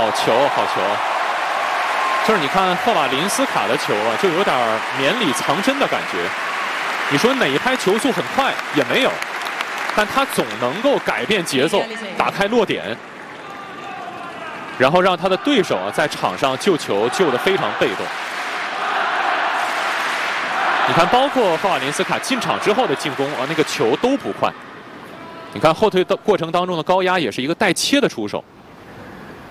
好球，好球！就是你看赫瓦林斯卡的球啊，就有点绵里藏针的感觉。你说哪一拍球速很快也没有，但他总能够改变节奏，打开落点，然后让他的对手啊在场上救球救得非常被动。你看，包括赫瓦林斯卡进场之后的进攻啊，那个球都不快。你看后退的过程当中的高压也是一个带切的出手。